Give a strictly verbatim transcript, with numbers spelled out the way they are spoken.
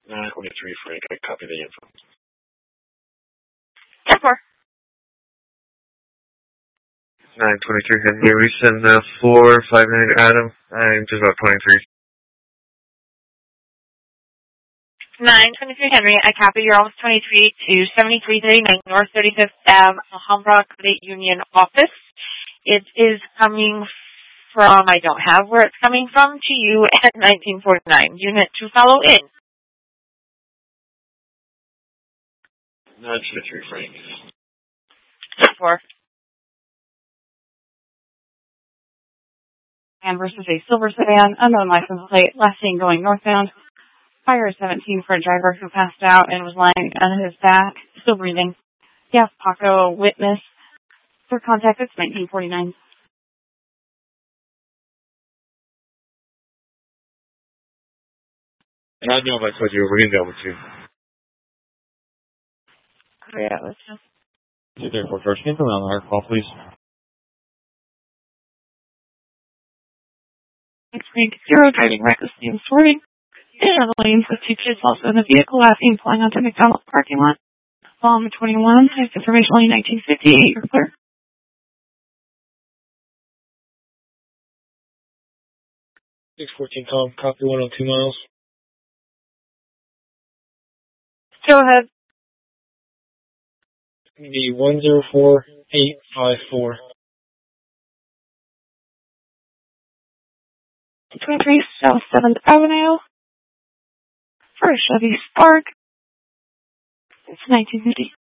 nine twenty-three, Frank. I copy the info. ten four. nine twenty-three, Henry. We send uh, four five nine Adam. I'm just about twenty-three. nine twenty-three Henry, I copy your Almost twenty-three to seventy-three thirty-nine North thirty-fifth Avenue, Alhambra Credit Union office. It is coming from, I don't have where it's coming from, to you at nineteen forty-nine. Unit to follow in. nine twenty-three, Frank. four. And versus a silver sedan, unknown license plate, last seen going northbound. Fire seventeen for a driver who passed out and was lying on his back, still breathing. Yes, Paco, witness. For contact, it's nineteen forty-nine. And I know if I told you, we're going to go with you. Oh, yeah, let's just... Is there for first name on our call, please? It's Frank Zero, driving recklessly and swerving. In the lanes with two kids also in the vehicle, last seen pulling onto McDonald's parking lot. Volume twenty-one, has information only nineteen fifty-eight, you're clear. six fourteen Tom, copy one oh two miles. Go ahead. The one zero four eight five four. twenty-three South seventh Avenue. For a Chevy Spark. It's nineteen fifty.